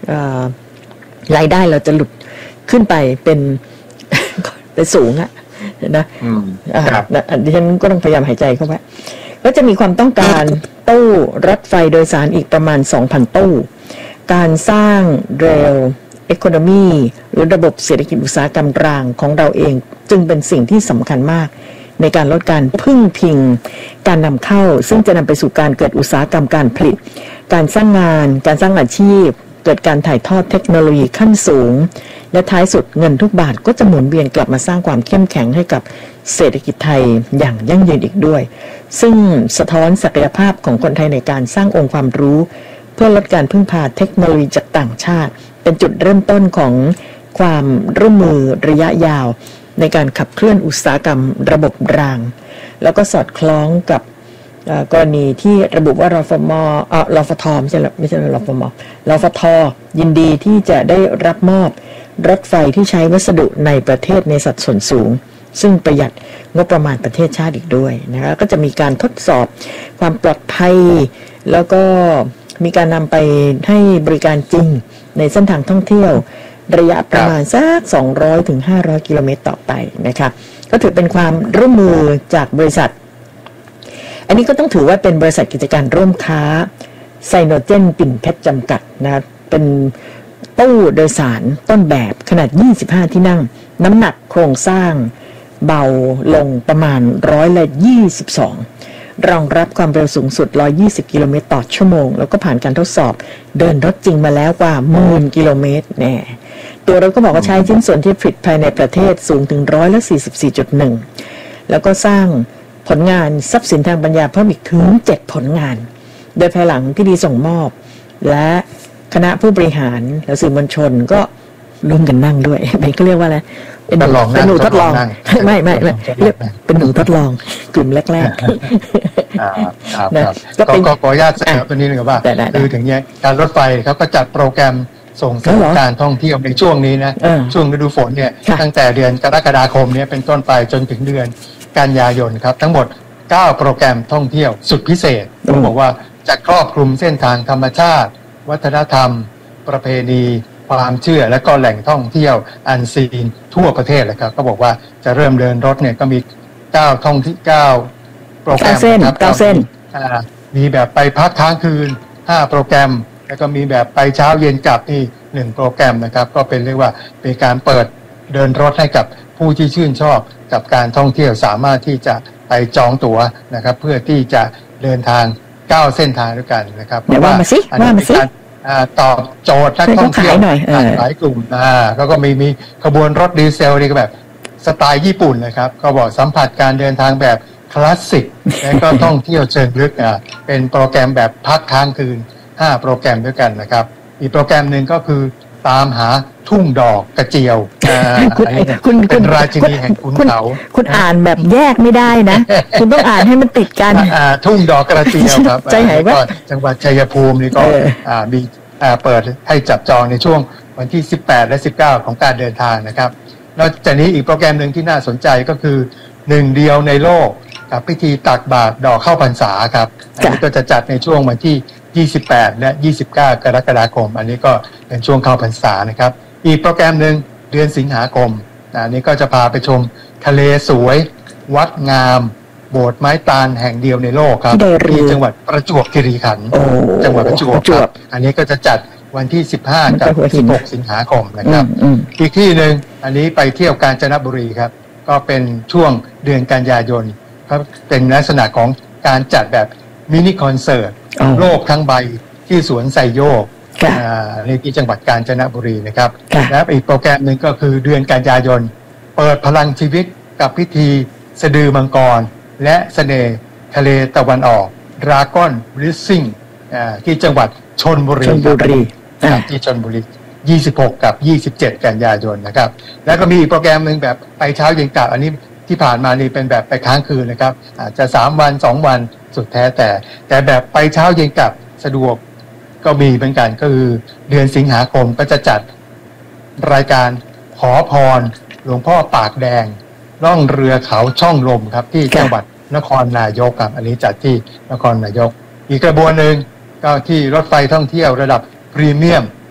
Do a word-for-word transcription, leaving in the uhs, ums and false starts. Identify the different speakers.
Speaker 1: รายได้เราจะหลุดขึ้นไปเป็นไปสูงอะนะดิฉันก็ต้องพยายามหายใจเข้าไว้ก็จะมีความต้องการตู้รถไฟโดยสารอีกประมาณ สองพัน ตู้การสร้างเรลเอโคโนมีหรือระบบเศรษฐกิจอุตสาหกรรมกลางของเราเองจึงเป็นสิ่งที่สำคัญมากในการลดการพึ่งพิงการนำเข้าซึ่งจะนำไปสู่การเกิดอุตสาหกรรมการผลิตการสร้างงานการสร้างอาชีพเกิดการถ่ายทอดเทคโนโลยีขั้นสูงและท้ายสุดเงินทุกบาทก็จะหมุนเวียนกลับมาสร้างความเข้มแข็งให้กับเศรษฐกิจไทยอย่างยั่งยืนอีกด้วยซึ่งสะท้อนศักยภาพของคนไทยในการสร้างองค์ความรู้เพื่อลดการพึ่งพาเทคโนโลยีจากต่างชาติเป็นจุดเริ่มต้นของความร่วมมือระยะยาวในการขับเคลื่อนอุตสาหกรรมระบบรางแล้วก็สอดคล้องกับกรณีที่ระบุว่ารฟมเอ่อรฟทไม่ใช่ไม่ใช่รฟมรฟทยินดีที่จะได้รับมอบรถไฟที่ใช้วัสดุในประเทศในสัดส่วนสูงซึ่งประหยัดงบประมาณประเทศชาติอีกด้วยนะคะก็จะมีการทดสอบความปลอดภัยแล้วก็มีการนำไปให้บริการจริงในเส้นทางท่องเที่ยวระยะประมาณสักสองร้อยถึงห้าร้อยกิโลเมตรต่อไปนะคะก็ถือเป็นความร่วมมือจากบริษัทอันนี้ก็ต้องถือว่าเป็นบริษัทกิจการร่วมค้าไซโนเจนปิ่นเพชรจำกัดนะเป็นตู้โดยสารต้นแบบขนาดยี่สิบห้าที่นั่งน้ำหนักโครงสร้างเบาลงประมาณร้อยละยี่สิบสองรองรับความเร็วสูงสุดหนึ่งร้อยยี่สิบกิโลเมตรต่อชั่วโมงแล้วก็ผ่านการทดสอบเดินรถจริงมาแล้วกว่าหมื่นกิโลเมตรแน่ตัวเราก็บอกว่าใช้ชิ้นส่วนที่ผลิตภายในประเทศสูงถึงร้อยละ สี่สิบสี่จุดหนึ่ง แล้วก็สร้างผลงานทรัพย์สินทางปัญญาเพิ่มอีกถึงเจ็ดผลงานโดยภายหลังพิธีส่งมอบและคณะผู้บริหารและสื่อมวลชนก็ร่วมกันนั่งด้วยมันก็เรียกว่าอะไรเป็นหนูทดลองไม่ไม่ไม่เรียกเป็นหนูทดลองกลุ่มแรกๆ
Speaker 2: นะก็ขออนุญาตเสนอตัวนี้เลยว่าคือถึงเนี้ยการรถไฟเขาก็จัดโปรแกรมส่งเสริมการท่องเที่ยวในช่วงนี้นะช่วงฤดูฝนเนี่ยตั้งแต่เดือนกรกฎาคมนี้เป็นต้นไปจนถึงเดือนกันยายนครับทั้งหมดเก้าโปรแกรมท่องเที่ยวสุดพิเศษต้องบอกว่าจะครอบคลุมเส้นทางธรรมชาติวัฒนธรรมประเพณีความเชื่อและก็แหล่งท่องเที่ยวอันซีนทั่วประเทศเลยครับก็บอกว่าจะเริ่มเดินรถเนี่ยก็มีเก้าท่องที่เก้าโปรแกรม
Speaker 1: ครับเก้าเส้น
Speaker 2: มีแบบไปพักค้างคืนห้าโปรแกรมแล้วก็มีแบบไปเช้าเย็นกลับนี่หนึ่งโปรแกรมนะครับก็เป็นเรียกว่าเป็นการเปิดเดินรถให้กับผู้ที่ชื่นชอบกับการท่องเที่ยวสามารถที่จะไปจองตั๋วนะครับเพื่อที่จะเดินทางเก้าเส้นทางด้วยกันนะครับ
Speaker 1: เพราะว่าอันนี้เป็นการ
Speaker 2: ตอบโจทย์นักท่องเที่ยวหลายกลุ่มอ่าก็ก็มีมีขบวนรถดีเซลนี่ก็แบบสไตล์ญี่ปุ่นนะครับก็บอกสัมผัสการเดินทางแบบคลาสสิกและก็ท่องเที่ยวเชิงลึกอ่าเป็นโปรแกรมแบบพักค้างคืนห้าโปรแกรมด้วยกันนะครับอีกโปรแกรมหนึ่งก็คือตามหาทุ่งดอกกระเจียว
Speaker 1: คุณคุณ
Speaker 2: เป็นราชินีแห่งขุนเขา
Speaker 1: คุณอ่านแบบแยกไม่ได้นะคุณต้องอ่านให้มันติดกัน
Speaker 2: ทุ่งดอกกระเจียวครับ
Speaker 1: ใจหายว่า
Speaker 2: จังหวัดชัยภูมินี่ก็มีเปิดให้จับจองในช่วงวันที่สิบแปดและสิบเก้าของการเดินทางนะครับนอกจากนี้อีกโปรแกรมหนึ่งที่น่าสนใจก็คือหนึ่งเดียวในโลกกับพิธีตักบาตรดอกข้าวพรรษาครับอันนี้ก็จะจัดในช่วงวันที่ยี่สิบแปดและยี่สิบเก้ากรกฎาคมอันนี้ก็เป็นช่วงเข้าพรรษานะครับอีกโปรแกรมหนึ่งเดือนสิงหาคมอันนี้ก็จะพาไปชมทะเลสวยวัดงามโบสถ์ไม้ตาลแห่งเดียวในโลกครับที่จังหวัดประจวบคีรีขันธ์จังหวัดประจวบครับอันนี้ก็จะจัดวันที่สิบห้ากับสิบหกสิงหาคมนะครับอีกที่หนึ่งอันนี้ไปเที่ยวกาญจนบุรีครับก็เป็นช่วงเดือนกันยายนครับเป็นลักษณะของการจัดแบบมินิคอนเสิร์ตโลกทั้งใบที่สวนไซโยกในที่จังหวัดกาญจนบุรีนะครับและอีกโปรแกรมหนึ่งก็คือเดือนกันยายนเปิดพลังชีวิตกับพิธีสะดือมังกรและเสน่ห์ทะเลตะวันออกดราก้อนริสซิ่งที่จังหวัดชลบุรีที่ชลบุรียี่สิบหกกับยี่สิบเจ็ดกันยายนนะครับแล้วก็มีอีกโปรแกรมหนึ่งแบบไปเช้าเย็นกลับอันนี้ที่ผ่านมานี่เป็นแบบไปค้างคืนนะครับอาจจะสามวันสองวันสุดแท้แต่แต่แบบไปเช้าเย็นกลับสะดวกก็มีเหมือนกันก็คือเดือนสิงหาคมก็จะจัดรายการขอพรหลวงพ่อปากแดงล่องเรือเขาช่องลมครับที่จังหวัดนครนายกครับอันนี้จัดที่นครนายกอีกกระบวนหนึ่งก็ที่รถไฟท่องเที่ยวระดับพรีเมียม